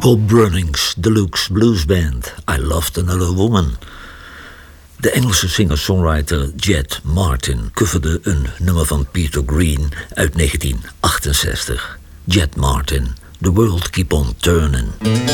Bob Brunnings Deluxe Blues Band, I Loved Another Woman. De Engelse singer-songwriter Jet Martin coverde een nummer van Peter Green uit 1968. Jet Martin, The World Keep On Turning.